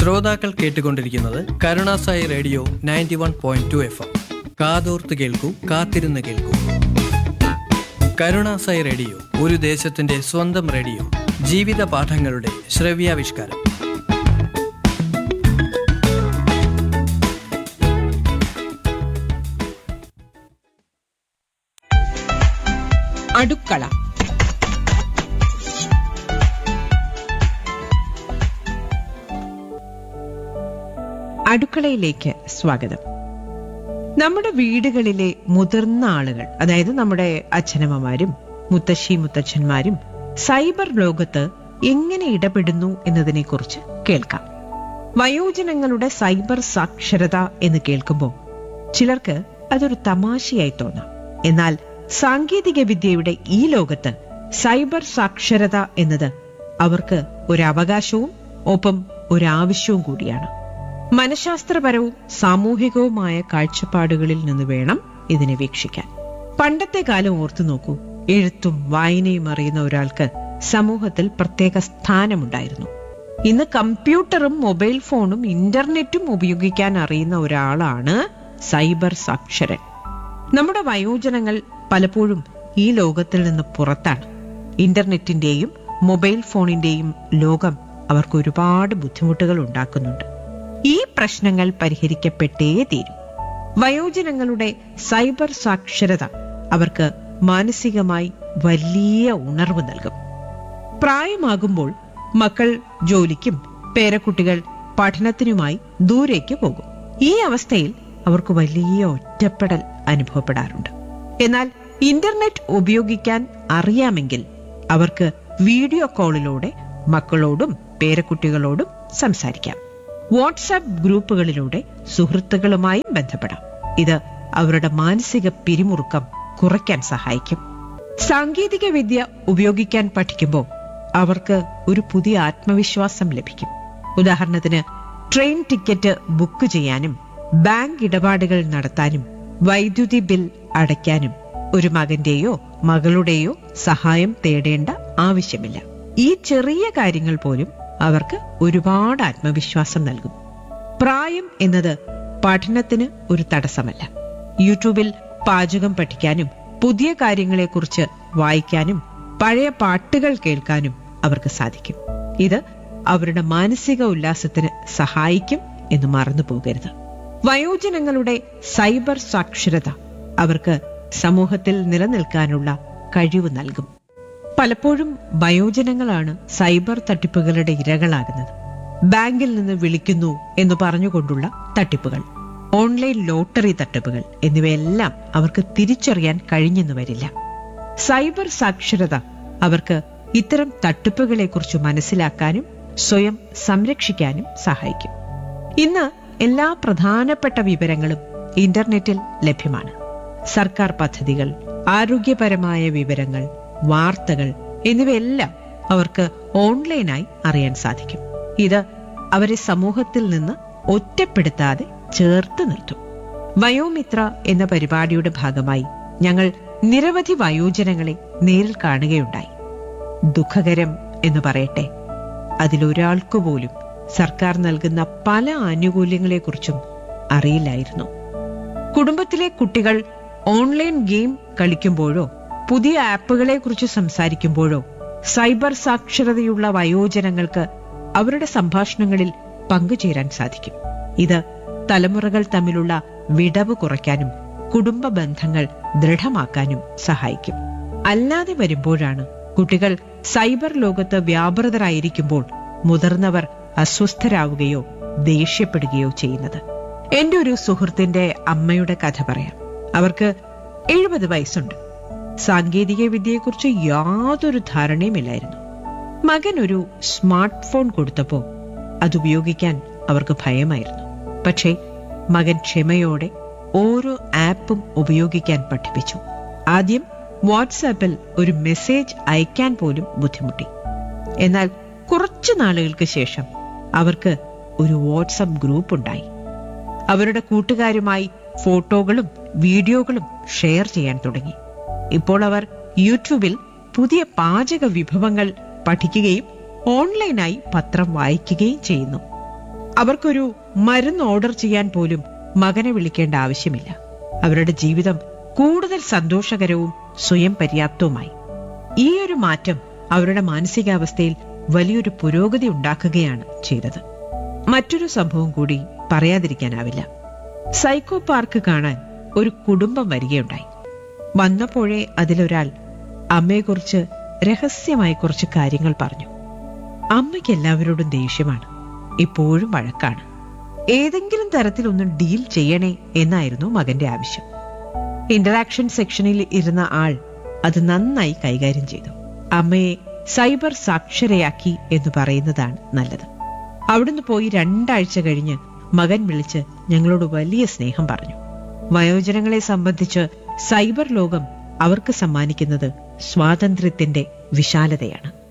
ശ്രോതാക്കൾ കേട്ടുകൊണ്ടിരിക്കുന്നത് Karunasai radio 91.2 FM. കാതോർത്ത് കേൾക്കൂ, കാത്തിരുന്ന് കേൾക്കൂ. കരുണാസായി റേഡിയോ, ഒരു ദേശത്തിന്റെ സ്വന്തം റേഡിയോ. ജീവിത പാഠങ്ങളുടെ ശ്രവ്യാവിഷ്കാരം. അടുക്കള. അടുക്കളയിലേക്ക് സ്വാഗതം. നമ്മുടെ വീടുകളിലെ മുതിർന്ന ആളുകൾ, അതായത് നമ്മുടെ അച്ഛനമ്മമാരും മുത്തശ്ശി മുത്തച്ഛന്മാരും സൈബർ ലോകത്ത് എങ്ങനെ ഇടപെടുന്നു എന്നതിനെക്കുറിച്ച് കേൾക്കാം. വയോജനങ്ങളുടെ സൈബർ സാക്ഷരത എന്ന് കേൾക്കുമ്പോൾ ചിലർക്ക് അതൊരു തമാശയായി തോന്നാം. എന്നാൽ സാങ്കേതിക വിദ്യയുടെ ഈ ലോകത്ത് സൈബർ സാക്ഷരത എന്നത് അവർക്ക് ഒരു അവകാശവും ഒപ്പം ഒരു ആവശ്യവും കൂടിയാണ്. മനഃശാസ്ത്രപരവും സാമൂഹികവുമായ കാഴ്ചപ്പാടുകളിൽ നിന്ന് വേണം ഇതിനെ വീക്ഷിക്കാൻ. പണ്ടത്തെ കാലം ഓർത്തു നോക്കൂ. എഴുത്തും വായനയും അറിയുന്ന ഒരാൾക്ക് സമൂഹത്തിൽ പ്രത്യേക സ്ഥാനമുണ്ടായിരുന്നു. ഇന്ന് കമ്പ്യൂട്ടറും മൊബൈൽ ഫോണും ഇന്റർനെറ്റും ഉപയോഗിക്കാൻ അറിയുന്ന ഒരാളാണ് സൈബർ സാക്ഷരൻ. നമ്മുടെ വയോജനങ്ങൾ പലപ്പോഴും ഈ ലോകത്തിൽ നിന്ന് പുറത്താണ്. ഇന്റർനെറ്റിന്റെയും മൊബൈൽ ഫോണിന്റെയും ലോകം അവർക്ക് ഒരുപാട് ബുദ്ധിമുട്ടുകൾ ഉണ്ടാക്കുന്നുണ്ട്. ഈ പ്രശ്നങ്ങൾ പരിഹരിക്കപ്പെട്ടേ തീരും. വയോജനങ്ങളുടെ സൈബർ സാക്ഷരത അവർക്ക് മാനസികമായി വലിയ ഉണർവ് നൽകും. പ്രായമാകുമ്പോൾ മക്കൾ ജോലിക്കും പേരക്കുട്ടികൾ പഠനത്തിനുമായി ദൂരേക്ക് പോകും. ഈ അവസ്ഥയിൽ അവർക്ക് വലിയ ഒറ്റപ്പെടൽ അനുഭവപ്പെടാറുണ്ട്. എന്നാൽ ഇന്റർനെറ്റ് ഉപയോഗിക്കാൻ അറിയാമെങ്കിൽ അവർക്ക് വീഡിയോ കോളിലൂടെ മക്കളോടും പേരക്കുട്ടികളോടും സംസാരിക്കാം. വാട്സാപ്പ് ഗ്രൂപ്പുകളിലൂടെ സുഹൃത്തുക്കളുമായും ബന്ധപ്പെടാം. ഇത് അവരുടെ മാനസിക പിരിമുറുക്കം കുറയ്ക്കാൻ സഹായിക്കും. സാങ്കേതിക വിദ്യ ഉപയോഗിക്കാൻ പഠിക്കുമ്പോൾ അവർക്ക് ഒരു പുതിയ ആത്മവിശ്വാസം ലഭിക്കും. ഉദാഹരണത്തിന് ട്രെയിൻ ടിക്കറ്റ് ബുക്ക് ചെയ്യാനും ബാങ്ക് ഇടപാടുകൾ നടത്താനും വൈദ്യുതി ബിൽ അടയ്ക്കാനും ഒരു മകന്റെയോ മകളുടെയോ സഹായം തേടേണ്ട ആവശ്യമില്ല. ഈ ചെറിയ കാര്യങ്ങൾ പോലും അവർക്ക് ഒരുപാട് ആത്മവിശ്വാസം നൽകും. പ്രായം എന്നത് പഠനത്തിന് ഒരു തടസ്സമല്ല. യൂട്യൂബിൽ പാചകം പഠിക്കാനും പുതിയ കാര്യങ്ങളെക്കുറിച്ച് വായിക്കാനും പഴയ പാട്ടുകൾ കേൾക്കാനും അവർക്ക് സാധിക്കും. ഇത് അവരുടെ മാനസിക ഉല്ലാസത്തിന് സഹായിക്കും എന്ന് മറന്നു പോകരുത്. വയോജനങ്ങളുടെ സൈബർ സാക്ഷരത അവർക്ക് സമൂഹത്തിൽ നിലനിൽക്കാനുള്ള കഴിവ് നൽകും. പലപ്പോഴും വയോജനങ്ങളാണ് സൈബർ തട്ടിപ്പുകളുടെ ഇരകളാകുന്നത്. ബാങ്കിൽ നിന്ന് വിളിക്കുന്നു എന്ന് പറഞ്ഞുകൊണ്ടുള്ള തട്ടിപ്പുകൾ, ഓൺലൈൻ ലോട്ടറി തട്ടിപ്പുകൾ എന്നിവയെല്ലാം അവർക്ക് തിരിച്ചറിയാൻ കഴിഞ്ഞെന്ന് വരില്ല. സൈബർ സാക്ഷരത അവർക്ക് ഇത്തരം തട്ടിപ്പുകളെക്കുറിച്ച് മനസ്സിലാക്കാനും സ്വയം സംരക്ഷിക്കാനും സഹായിക്കും. ഇന്ന് എല്ലാ പ്രധാനപ്പെട്ട വിവരങ്ങളും ഇന്റർനെറ്റിൽ ലഭ്യമാണ്. സർക്കാർ പദ്ധതികൾ, ആരോഗ്യപരമായ വിവരങ്ങൾ, വാർത്തകൾ എന്നിവയെല്ലാം അവർക്ക് ഓൺലൈനായി അറിയാൻ സാധിക്കും. ഇത് അവരെ സമൂഹത്തിൽ നിന്ന് ഒറ്റപ്പെടുത്താതെ ചേർത്ത് നിർത്തും. വയോമിത്ര എന്ന പരിപാടിയുടെ ഭാഗമായി ഞങ്ങൾ നിരവധി വയോജനങ്ങളെ നേരിൽ കാണുകയുണ്ടായി. ദുഃഖകരം എന്ന് പറയട്ടെ, അതിലൊരാൾക്കു പോലും സർക്കാർ നൽകുന്ന പല ആനുകൂല്യങ്ങളെക്കുറിച്ചും അറിയില്ലായിരുന്നു. കുടുംബത്തിലെ കുട്ടികൾ ഓൺലൈൻ ഗെയിം കളിക്കുമ്പോഴോ പുതിയ ആപ്പുകളെക്കുറിച്ച് സംസാരിക്കുമ്പോഴോ സൈബർ സാക്ഷരതയുള്ള വയോജനങ്ങൾക്ക് അവരുടെ സംഭാഷണങ്ങളിൽ പങ്കുചേരാൻ സാധിക്കും. ഇത് തലമുറകൾ തമ്മിലുള്ള വിടവ് കുറയ്ക്കാനും കുടുംബ ബന്ധങ്ങൾ ദൃഢമാക്കാനും സഹായിക്കും. അല്ലാതെ വരുമ്പോഴാണ് കുട്ടികൾ സൈബർ ലോകത്ത് വ്യാപൃതരായിരിക്കുമ്പോൾ മുതിർന്നവർ അസ്വസ്ഥരാവുകയോ ദേഷ്യപ്പെടുകയോ ചെയ്യുന്നത്. എന്റെ ഒരു സുഹൃത്തിന്റെ അമ്മയുടെ കഥ പറയാം. അവർക്ക് 70 വയസ്സുണ്ട്. സാങ്കേതിക വിദ്യയെക്കുറിച്ച് യാതൊരു ധാരണയുമില്ലായിരുന്നു. മകൻ ഒരു സ്മാർട്ട് ഫോൺ കൊടുത്തപ്പോ അതുപയോഗിക്കാൻ അവർക്ക് ഭയമായിരുന്നു. പക്ഷേ മകൻ ക്ഷമയോടെ ഓരോ ആപ്പും ഉപയോഗിക്കാൻ പഠിപ്പിച്ചു. ആദ്യം വാട്സാപ്പിൽ ഒരു മെസ്സേജ് അയക്കാൻ പോലും ബുദ്ധിമുട്ടി. എന്നാൽ കുറച്ചു നാളുകൾക്ക് ശേഷം അവർക്ക് ഒരു വാട്സാപ്പ് ഗ്രൂപ്പ് ഉണ്ടായി. അവരുടെ കൂട്ടുകാരുമായി ഫോട്ടോകളും വീഡിയോകളും ഷെയർ ചെയ്യാൻ തുടങ്ങി. ഇപ്പോൾ അവർ യൂട്യൂബിൽ പുതിയ പാചക വിഭവങ്ങൾ പഠിക്കുകയും ഓൺലൈനായി പത്രം വായിക്കുകയും ചെയ്യുന്നു. അവർക്കൊരു മരുന്ന് ഓർഡർ ചെയ്യാൻ പോലും മകനെ വിളിക്കേണ്ട ആവശ്യമില്ല. അവരുടെ ജീവിതം കൂടുതൽ സന്തോഷകരവും സ്വയം പര്യാപ്തവുമായി. ഈ ഒരു മാറ്റം അവരുടെ മാനസികാവസ്ഥയിൽ വലിയൊരു പുരോഗതി ഉണ്ടാക്കുകയാണ് ചെയ്തത്. മറ്റൊരു സംഭവം കൂടി പറയാതിരിക്കാനാവില്ല. സൈക്കോ പാർക്ക് കാണാൻ ഒരു കുടുംബം വരികയുണ്ടായി. വന്നപ്പോഴേ അതിലൊരാൾ അമ്മയെക്കുറിച്ച് രഹസ്യമായി കുറച്ച് കാര്യങ്ങൾ പറഞ്ഞു. അമ്മയ്ക്ക് എല്ലാവരോടും ദേഷ്യമാണ്, ഇപ്പോഴും വഴക്കാണ്. ഏതെങ്കിലും തരത്തിലൊന്നും ഡീൽ ചെയ്യണേ എന്നായിരുന്നു മകന്റെ ആവശ്യം. ഇന്ററാക്ഷൻ സെക്ഷനിൽ ഇരുന്ന ആൾ അത് നന്നായി കൈകാര്യം ചെയ്തു. അമ്മയെ സൈബർ സാക്ഷരയാക്കി എന്ന് പറയുന്നതാണ് നല്ലത്. അവിടുന്ന് പോയി 2 ആഴ്ച കഴിഞ്ഞ് മകൻ വിളിച്ച് ഞങ്ങളോട് വലിയ സ്നേഹം പറഞ്ഞു. വയോജനങ്ങളെ സംബന്ധിച്ച് സൈബർ ലോകം അവർക്ക് സമ്മാനിക്കുന്നത് സ്വാതന്ത്ര്യത്തിന്റെ വിശാലതയാണ്.